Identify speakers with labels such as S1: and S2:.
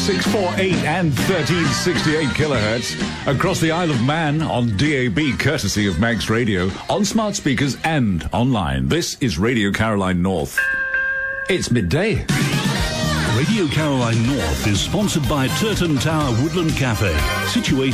S1: 648 and 1368 kilohertz across the Isle of Man on DAB, courtesy of Max Radio, on smart speakers and online. This is Radio Caroline North. It's midday.
S2: Radio Caroline North is sponsored by Turton Tower Woodland Cafe, situated